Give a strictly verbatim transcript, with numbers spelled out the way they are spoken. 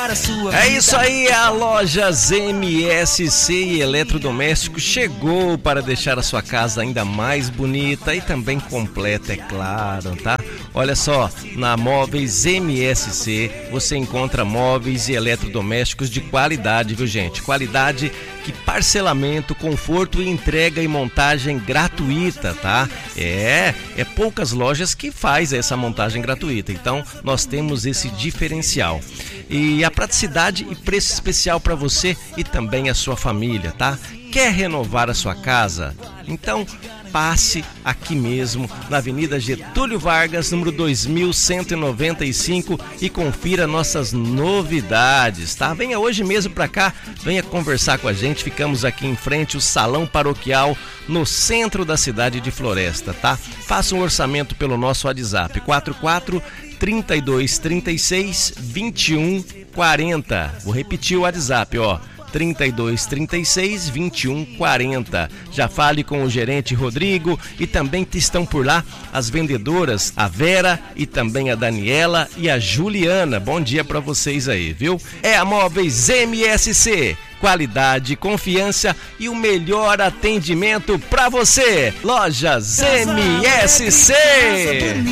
para a sua É vida. isso aí, a Lojas M S C e Eletrodomésticos chegou para deixar a sua casa ainda mais bonita e também completa, é claro, tá? Olha só, na Móveis M S C você encontra móveis e eletrodomésticos de qualidade, viu gente? Qualidade que parcelamento, conforto e entrega e montagem gratuita, tá? É, é poucas lojas que faz essa montagem gratuita, então nós temos esse diferencial. E a praticidade e preço especial para você e também a sua família, tá? Quer renovar a sua casa? Então passe aqui mesmo na Avenida Getúlio Vargas, número dois mil cento e noventa e cinco e confira nossas novidades, tá? Venha hoje mesmo para cá, venha conversar com a gente. Ficamos aqui em frente ao Salão Paroquial, no centro da cidade de Floresta, tá? Faça um orçamento pelo nosso WhatsApp quatro quatro, trinta e dois, trinta e seis, vinte e um, quarenta. Vou repetir o WhatsApp, ó. trinta e dois, trinta e seis, vinte e um, quarenta. Já fale com o gerente Rodrigo e também que estão por lá as vendedoras, a Vera e também a Daniela e a Juliana. Bom dia para vocês aí, viu? É a Móveis M S C. Qualidade, confiança e o melhor atendimento para você. Lojas M S C.